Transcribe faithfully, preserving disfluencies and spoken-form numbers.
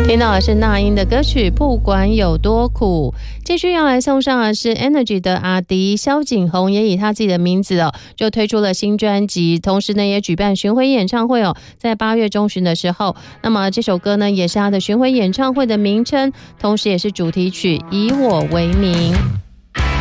听到的是那英的歌曲《不管有多苦》。继续要来送上的是 Energy 的阿迪，萧景宏也以他自己的名字哦，就推出了新专辑，同时呢也举办巡回演唱会哦，在八月中旬的时候，那么这首歌呢也是他的巡回演唱会的名称，同时也是主题曲《以我为名》。